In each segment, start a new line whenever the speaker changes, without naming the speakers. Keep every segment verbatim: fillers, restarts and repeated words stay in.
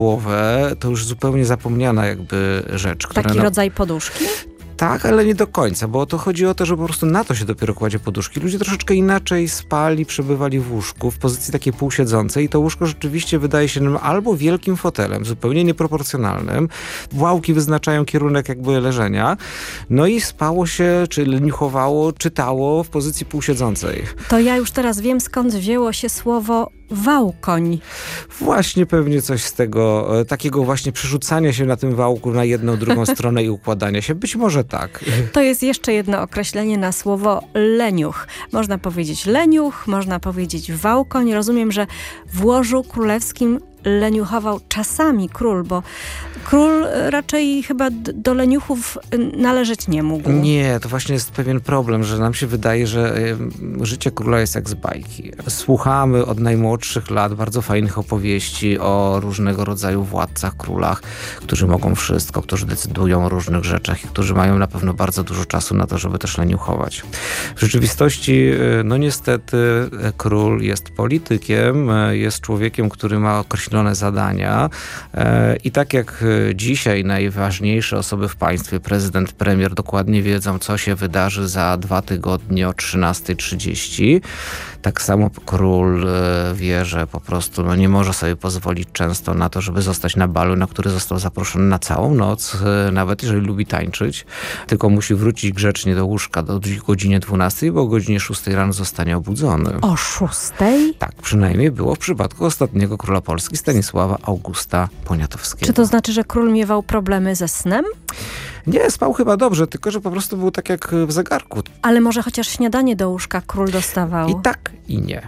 głowę to już zupełnie zapomniana jakby rzecz. Która
Taki
no,
rodzaj poduszki?
Tak, ale nie do końca, bo to chodzi o to, że po prostu na to się dopiero kładzie poduszki. Ludzie troszeczkę inaczej spali, przebywali w łóżku, w pozycji takiej półsiedzącej i to łóżko rzeczywiście wydaje się nam albo wielkim fotelem, zupełnie nieproporcjonalnym. Ławki wyznaczają kierunek jakby leżenia. No i spało się, czy leniuchowało, czytało w pozycji półsiedzącej.
To ja już teraz wiem, skąd wzięło się słowo wałkoń.
Właśnie pewnie coś z tego, takiego właśnie przerzucania się na tym wałku na jedną, drugą stronę i układania się. Być może tak.
To jest jeszcze jedno określenie na słowo leniuch. Można powiedzieć leniuch, można powiedzieć wałkoń. Rozumiem, że w łożu królewskim leniuchował czasami król, bo król raczej chyba do leniuchów należeć nie mógł.
Nie, to właśnie jest pewien problem, że nam się wydaje, że życie króla jest jak z bajki. Słuchamy od najmłodszych lat bardzo fajnych opowieści o różnego rodzaju władcach, królach, którzy mogą wszystko, którzy decydują o różnych rzeczach i którzy mają na pewno bardzo dużo czasu na to, żeby też leniuchować. W rzeczywistości, no niestety, król jest politykiem, jest człowiekiem, który ma określone zadania i tak jak dzisiaj najważniejsze osoby w państwie, prezydent, premier dokładnie wiedzą, co się wydarzy za dwa tygodnie o trzynastej trzydzieści, tak samo król wie, że po prostu no, nie może sobie pozwolić często na to, żeby zostać na balu, na który został zaproszony na całą noc, nawet jeżeli lubi tańczyć, tylko musi wrócić grzecznie do łóżka do godzinie dwunastej, bo o godzinie szóstej rano zostanie obudzony.
O szóstej?
Tak, przynajmniej było w przypadku ostatniego króla Polski, Stanisława Augusta Poniatowskiego.
Czy to znaczy, że król miewał problemy ze snem?
Nie, spał chyba dobrze, tylko że po prostu był tak jak w zegarku.
Ale może chociaż śniadanie do łóżka król dostawał?
I tak, i nie.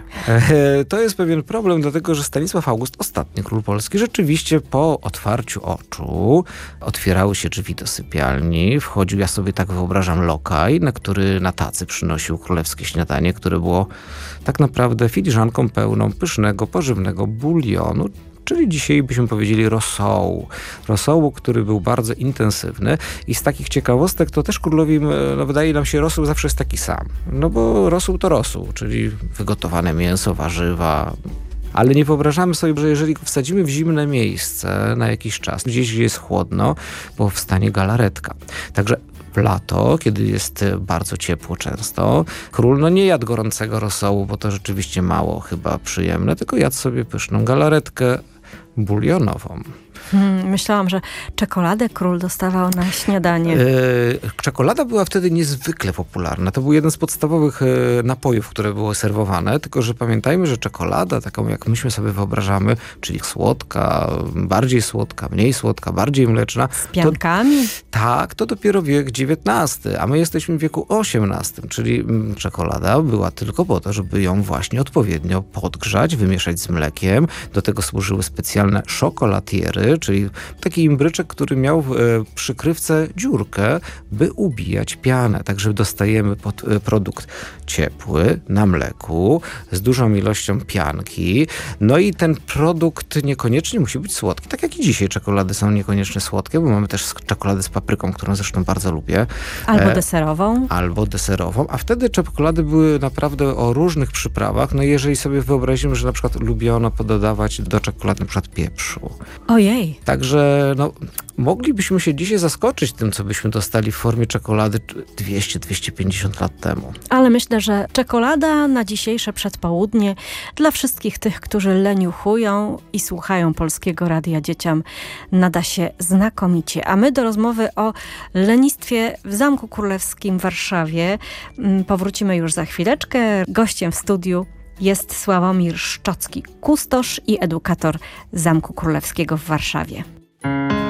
To jest pewien problem, dlatego że Stanisław August, ostatni król Polski, rzeczywiście po otwarciu oczu otwierały się drzwi do sypialni, wchodził, ja sobie tak wyobrażam, lokaj, na który na tacy przynosił królewskie śniadanie, które było tak naprawdę filiżanką pełną pysznego, pożywnego bulionu, czyli dzisiaj byśmy powiedzieli rosołu. Rosołu, który był bardzo intensywny i z takich ciekawostek to też królowi, no wydaje nam się, rosół zawsze jest taki sam. No bo rosół to rosół, czyli wygotowane mięso, warzywa. Ale nie wyobrażamy sobie, że jeżeli go wsadzimy w zimne miejsce na jakiś czas, gdzieś gdzie jest chłodno, powstanie galaretka. Także w lato, kiedy jest bardzo ciepło często, król no nie jadł gorącego rosołu, bo to rzeczywiście mało chyba przyjemne, tylko jadł sobie pyszną galaretkę bulionową.
Hmm, myślałam, że czekoladę król dostawał na śniadanie.
Yy, czekolada była wtedy niezwykle popularna. To był jeden z podstawowych yy, napojów, które były serwowane, tylko że pamiętajmy, że czekolada, taką jak myśmy sobie wyobrażamy, czyli słodka, bardziej słodka, mniej słodka, bardziej mleczna.
Z piankami?
To, tak, to dopiero wiek dziewiętnasty, a my jesteśmy w wieku osiemnastym, czyli mm, czekolada była tylko po to, żeby ją właśnie odpowiednio podgrzać, wymieszać z mlekiem. Do tego służyły specjalne szokolatiery, czyli taki imbryczek, który miał w e, przykrywce dziurkę, by ubijać pianę. Także dostajemy pod, e, produkt ciepły, na mleku, z dużą ilością pianki. No i ten produkt niekoniecznie musi być słodki. Tak jak i dzisiaj czekolady są niekoniecznie słodkie, bo mamy też czekoladę z papryką, którą zresztą bardzo lubię.
Albo
e,
deserową.
Albo deserową. A wtedy czekolady były naprawdę o różnych przyprawach. No jeżeli sobie wyobrazimy, że na przykład lubiono pododawać do czekolady na przykład pieprzu.
Ojej.
Także no, moglibyśmy się dzisiaj zaskoczyć tym, co byśmy dostali w formie czekolady dwieście do dwustu pięćdziesięciu lat temu.
Ale myślę, że czekolada na dzisiejsze przedpołudnie dla wszystkich tych, którzy leniuchują i słuchają Polskiego Radia Dzieciom, nada się znakomicie. A my do rozmowy o lenistwie w Zamku Królewskim w Warszawie powrócimy już za chwileczkę. Gościem w studiu jest Sławomir Szczocki, kustosz i edukator Zamku Królewskiego w Warszawie.